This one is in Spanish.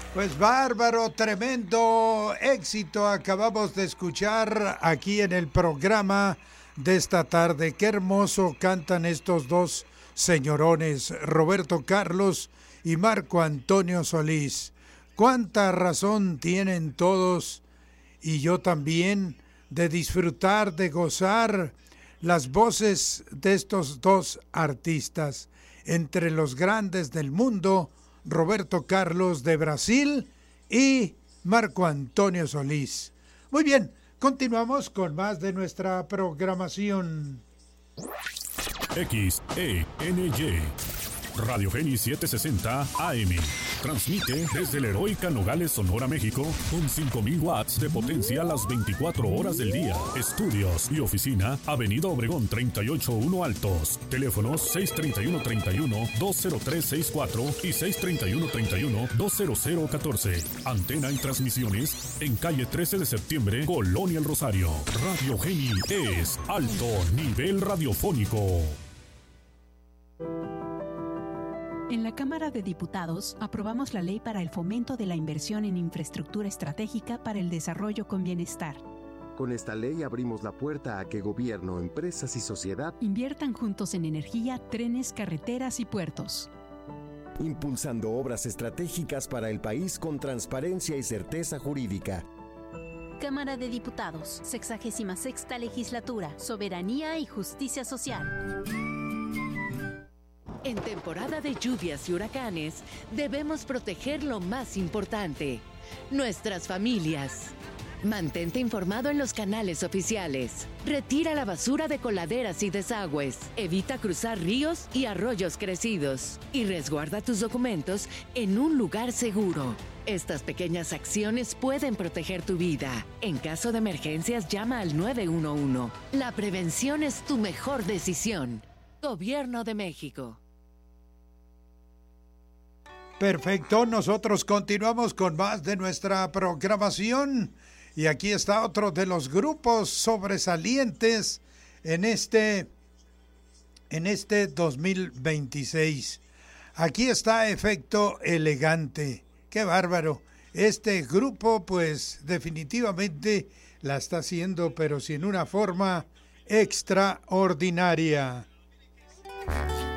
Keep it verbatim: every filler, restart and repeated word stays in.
Pues bárbaro, tremendo éxito acabamos de escuchar aquí en el programa de esta tarde. Qué hermoso cantan estos dos señorones, Roberto Carlos y Marco Antonio Solís. Cuánta razón tienen todos, y yo también, de disfrutar, de gozar las voces de estos dos artistas. Entre los grandes del mundo, Roberto Carlos de Brasil y Marco Antonio Solís. Muy bien, continuamos con más de nuestra programación. X E N Y Radio Génis setecientos sesenta A M. Transmite desde la heroica Nogales, Sonora, México, con cinco mil watts de potencia las veinticuatro horas del día. Estudios y oficina, Avenida Obregón treinta y ocho uno Altos. Teléfonos seis treinta y uno treinta y uno dos cero tres sesenta y cuatro y seis treinta y uno treinta y uno dos cero cero catorce. Antena y transmisiones en calle trece de septiembre, Colonia El Rosario. Radio Geni es alto nivel radiofónico. En la Cámara de Diputados aprobamos la Ley para el Fomento de la Inversión en Infraestructura Estratégica para el Desarrollo con Bienestar. Con esta ley abrimos la puerta a que gobierno, empresas y sociedad inviertan juntos en energía, trenes, carreteras y puertos, impulsando obras estratégicas para el país con transparencia y certeza jurídica. Cámara de Diputados, sexagésima sexta Legislatura, Soberanía y Justicia Social. En temporada de lluvias y huracanes, debemos proteger lo más importante, nuestras familias. Mantente informado en los canales oficiales. Retira la basura de coladeras y desagües. Evita cruzar ríos y arroyos crecidos. Y resguarda tus documentos en un lugar seguro. Estas pequeñas acciones pueden proteger tu vida. En caso de emergencias, llama al nueve uno uno. La prevención es tu mejor decisión. Gobierno de México. Perfecto, nosotros continuamos con más de nuestra programación y aquí está otro de los grupos sobresalientes en este, en este dos mil veintiséis. Aquí está Efecto Elegante, qué bárbaro. Este grupo pues definitivamente la está haciendo, pero sin una forma extraordinaria.